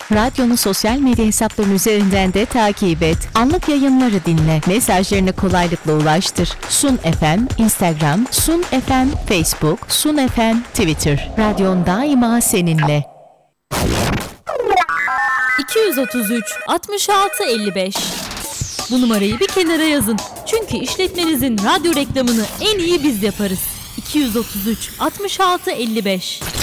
Radyonun sosyal medya hesaplarının üzerinden de takip et. Anlık yayınları dinle. Mesajlarını kolaylıkla ulaştır. Sun FM, Instagram, Sun FM, Facebook, Sun FM, Twitter. Radyon daima seninle. 233 66 55. Bu numarayı bir kenara yazın. Çünkü işletmenizin radyo reklamını en iyi biz yaparız. 233 66 55.